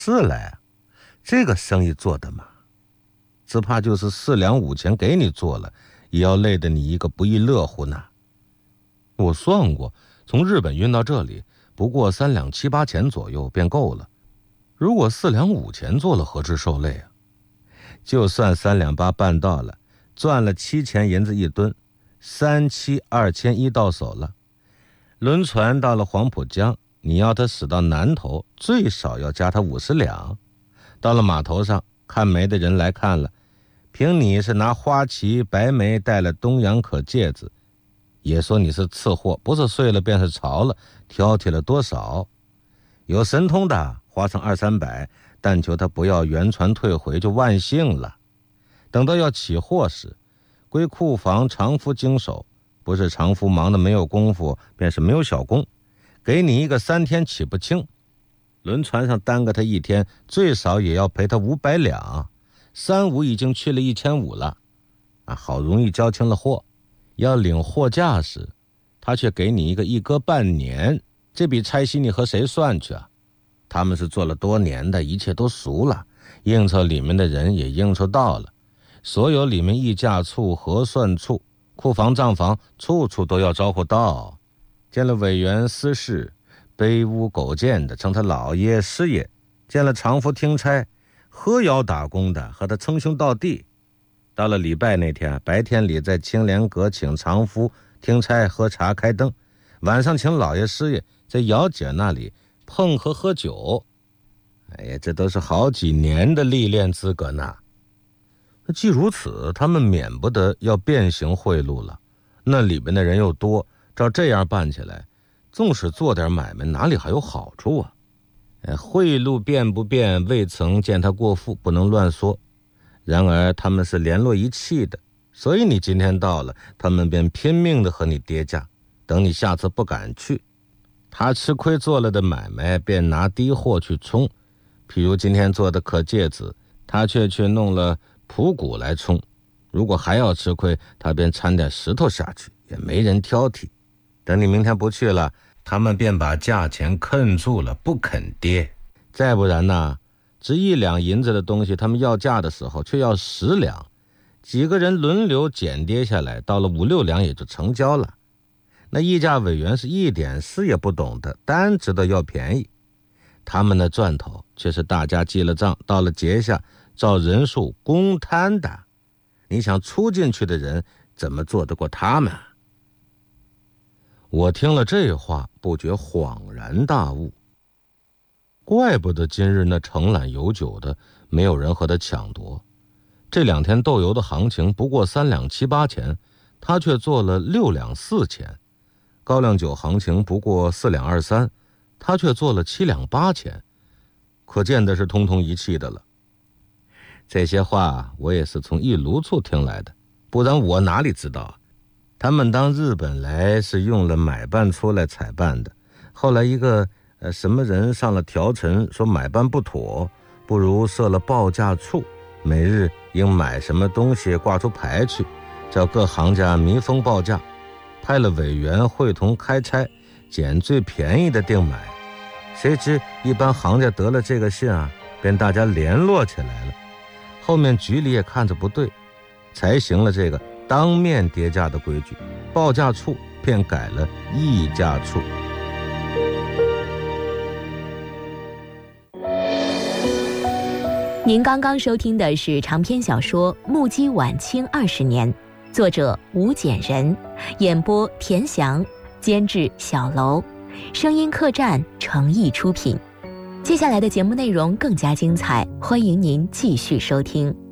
是嘞，这个生意做的嘛，只怕就是4两5钱给你做了，也要累得你一个不亦乐乎呢。我算过，从日本运到这里，不过3两7、8钱左右便够了。如果4两5钱做了，何止受累啊？就算3两8办到了，赚了7钱银子一吨，3、7、2100到手了。轮船到了黄浦江，你要它驶到南头，最少要加它50两。到了码头上，看煤的人来看了，凭你是拿花旗白煤带了东洋可芥子，也说你是次货，不是碎了便是潮了，挑剔了多少。有神通的花上2、300，但求他不要原船退回，就万幸了。等到要起货时，归库房常夫经手，不是常夫忙得没有功夫，便是没有小工，给你一个3天起不清。轮船上耽搁他1天，最少也要赔他500两，3、5已经去了1500了。好容易交清了货，要领货价时，他却给你一搁半年，这笔差息你和谁算去啊？他们是做了多年的，一切都熟了，应酬里面的人也应酬到了，所有里面议价处、核算处、库房、账房，处处都要招呼到。见了委员私事，卑污狗贱的称他老爷师爷；见了常夫听差，喝窑打工的和他称兄道弟。到了礼拜那天，白天里在青莲阁请常夫听差喝茶开灯，晚上请老爷师爷在姚姐那里碰和喝酒。这都是好几年的历练资格呢。既如此，他们免不得要变形贿赂了。那里面的人又多，照这样办起来，纵使做点买卖，哪里还有好处啊？贿赂变不变，未曾见他过腹，不能乱说。然而他们是联络一气的，所以你今天到了，他们便拼命的和你跌价，等你下次不敢去。他吃亏做了的买卖，便拿低货去冲。譬如今天做的可芥子，他却去弄了普谷来冲。如果还要吃亏，他便掺点石头下去，也没人挑剔。等你明天不去了，他们便把价钱坑住了，不肯跌。再不然呢，值1两银子的东西，他们要价的时候却要10两，几个人轮流减跌下来，到了5、6两也就成交了。那议价委员是一点事也不懂的，单知道要便宜。他们的赚头却是大家记了账，到了节下照人数公摊的。你想出进去的人怎么做得过他们？我听了这话，不觉恍然大悟。怪不得今日那承揽油酒的没有人和他抢夺。这2天豆油的行情不过3两7、8钱，他却做了6两4钱。高粱酒行情不过4两2、3，他却做了7两8钱，可见的是通通一气的了。这些话我也是从一炉处听来的，不然我哪里知道？他们当日本来是用了买办出来采办的，后来一个什么人上了条陈，说买办不妥，不如设了报价处，每日应买什么东西挂出牌去，叫各行家密封报价，派了委员会同开差，捡最便宜的定买。谁知一般行家得了这个信便大家联络起来了。后面局里也看着不对，才行了这个当面跌价的规矩，报价处便改了议价处。 您刚刚收听的是长篇小说《目击晚清20年》，作者吴简人，演播田翔，监制小楼，声音客栈诚意出品。接下来的节目内容更加精彩，欢迎您继续收听。